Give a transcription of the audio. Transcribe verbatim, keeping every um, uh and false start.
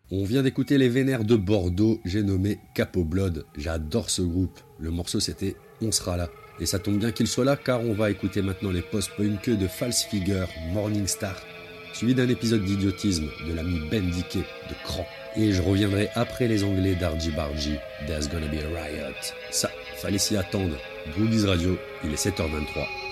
On vient d'écouter les Vénères de Bordeaux, j'ai nommé Capo Blood, j'adore ce groupe. Le morceau c'était On sera là. Et ça tombe bien qu'il soit là car on va écouter maintenant les post-punk de False Figure, Morning Star, suivi d'un épisode d'idiotisme de l'ami Ben Dickey de Cran. Et je reviendrai après les Anglais d'Argy Bargy, There's Gonna Be a Riot. Ça, fallait s'y attendre. Boogies Radio, il est sept heures vingt-trois.